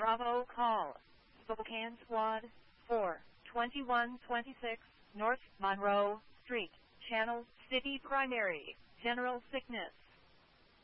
Bravo call. Spokane Squad 4, 2126 North Monroe Street, Channel City Primary, General Sickness.